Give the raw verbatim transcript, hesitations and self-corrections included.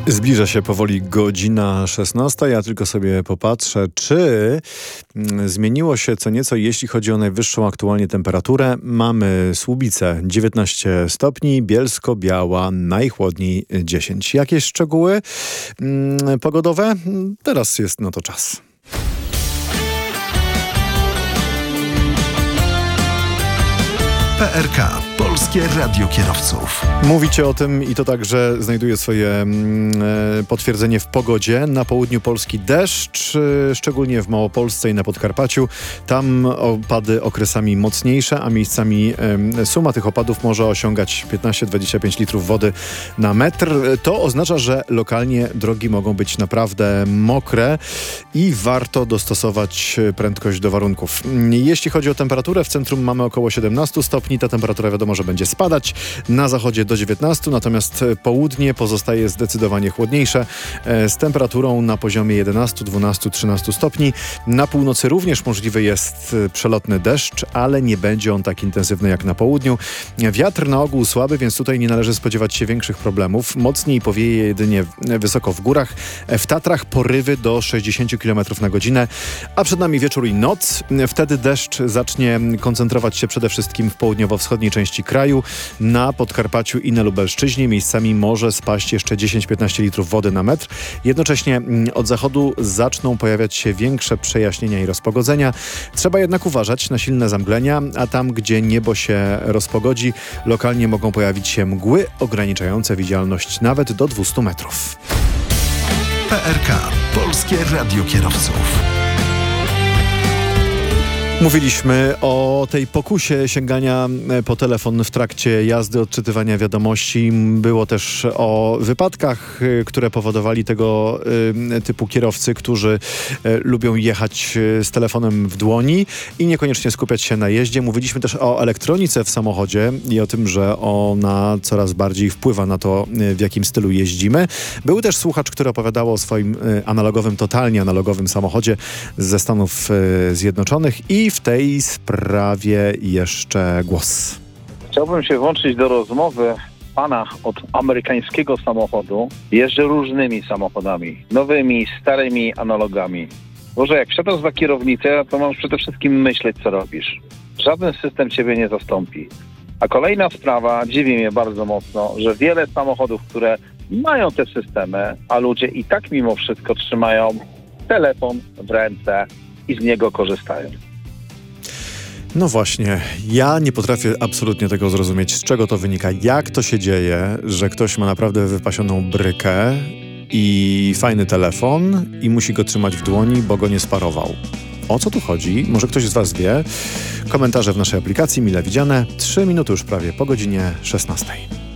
Zbliża się powoli godzina szesnasta. Ja tylko sobie popatrzę, czy zmieniło się co nieco, jeśli chodzi o najwyższą aktualnie temperaturę. Mamy Słubice dziewiętnaście stopni, Bielsko-Biała najchłodniej dziesięć. Jakieś szczegóły mm, pogodowe? Teraz jest na to czas. P R K. Polskie Radio Kierowców. Mówicie o tym i to także znajduje swoje mm, potwierdzenie w pogodzie. Na południu Polski deszcz, y, szczególnie w Małopolsce i na Podkarpaciu. Tam opady okresami mocniejsze, a miejscami y, suma tych opadów może osiągać piętnaście do dwudziestu pięciu litrów wody na metr. To oznacza, że lokalnie drogi mogą być naprawdę mokre i warto dostosować prędkość do warunków. Jeśli chodzi o temperaturę, w centrum mamy około siedemnaście stopni. Ta temperatura wiadomo, że będzie spadać. Na zachodzie do dziewiętnastu, natomiast południe pozostaje zdecydowanie chłodniejsze z temperaturą na poziomie jedenaście, dwanaście, trzynaście stopni. Na północy również możliwy jest przelotny deszcz, ale nie będzie on tak intensywny jak na południu. Wiatr na ogół słaby, więc tutaj nie należy spodziewać się większych problemów. Mocniej powieje jedynie wysoko w górach. W Tatrach porywy do sześćdziesiąt kilometrów na godzinę, a przed nami wieczór i noc. Wtedy deszcz zacznie koncentrować się przede wszystkim w południowo-wschodniej części kraju, na Podkarpaciu i na Lubelszczyźnie. Miejscami może spaść jeszcze dziesięć do piętnastu litrów wody na metr. Jednocześnie od zachodu zaczną pojawiać się większe przejaśnienia i rozpogodzenia. Trzeba jednak uważać na silne zamglenia, a tam, gdzie niebo się rozpogodzi, lokalnie mogą pojawić się mgły ograniczające widzialność nawet do dwustu metrów. P R K. Polskie Radio Kierowców. Mówiliśmy o tej pokusie sięgania po telefon w trakcie jazdy, odczytywania wiadomości. Było też o wypadkach, które powodowali tego y, typu kierowcy, którzy y, lubią jechać z telefonem w dłoni i niekoniecznie skupiać się na jeździe. Mówiliśmy też o elektronice w samochodzie i o tym, że ona coraz bardziej wpływa na to, y, w jakim stylu jeździmy. Był też słuchacz, który opowiadał o swoim y, analogowym, totalnie analogowym samochodzie ze Stanów y, Zjednoczonych i w tej sprawie jeszcze głos. Chciałbym się włączyć do rozmowy pana od amerykańskiego samochodu. Jeżdżę różnymi samochodami, nowymi, starymi analogami. Boże, jak wsiadasz za kierownicę, to masz przede wszystkim myśleć, co robisz. Żaden system ciebie nie zastąpi. A kolejna sprawa, dziwi mnie bardzo mocno, że wiele samochodów, które mają te systemy, a ludzie i tak mimo wszystko trzymają telefon w ręce i z niego korzystają. No właśnie, ja nie potrafię absolutnie tego zrozumieć, z czego to wynika, jak to się dzieje, że ktoś ma naprawdę wypasioną brykę i fajny telefon i musi go trzymać w dłoni, bo go nie sparował. O co tu chodzi? Może ktoś z was wie? Komentarze w naszej aplikacji mile widziane. Trzy minuty już prawie po godzinie szesnastej.